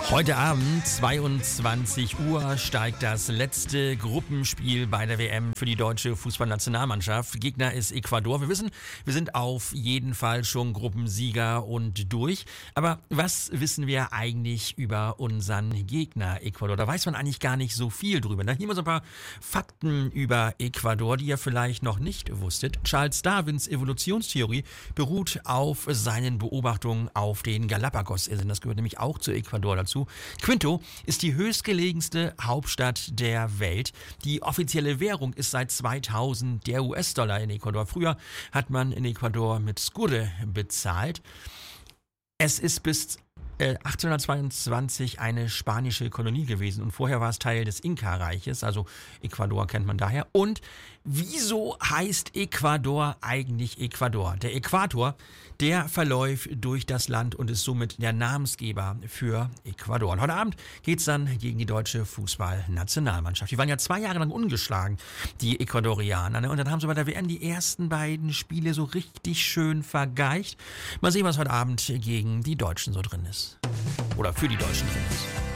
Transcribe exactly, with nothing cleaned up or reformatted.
Heute Abend, zweiundzwanzig Uhr, steigt das letzte Gruppenspiel bei der W M für die deutsche Fußballnationalmannschaft. Gegner ist Ecuador. Wir wissen, wir sind auf jeden Fall schon Gruppensieger und durch. Aber was wissen wir eigentlich über unseren Gegner Ecuador? Da weiß man eigentlich gar nicht so viel drüber. Da hier mal so ein paar Fakten über Ecuador, die ihr vielleicht noch nicht wusstet. Charles Darwins Evolutionstheorie beruht auf seinen Beobachtungen auf den Galapagos-Inseln. Das gehört nämlich auch zu Ecuador dazu. Quito ist die höchstgelegenste Hauptstadt der Welt. Die offizielle Währung ist seit zweitausend der U S-Dollar in Ecuador. Früher hat man in Ecuador mit Scure bezahlt. Es ist bis achtzehnhundertzweiundzwanzig eine spanische Kolonie gewesen und vorher war es Teil des Inka-Reiches, also Ecuador kennt man daher. Und wieso heißt Ecuador eigentlich Ecuador? Der Äquator, der verläuft durch das Land und ist somit der Namensgeber für Ecuador. Und heute Abend geht's dann gegen die deutsche Fußballnationalmannschaft. Die waren ja zwei Jahre lang ungeschlagen, die Ecuadorianer, ne? Und dann haben sie bei der W M die ersten beiden Spiele so richtig schön vergeicht. Mal sehen, was heute Abend gegen die Deutschen so drin ist. Oder für die Deutschen drin ist.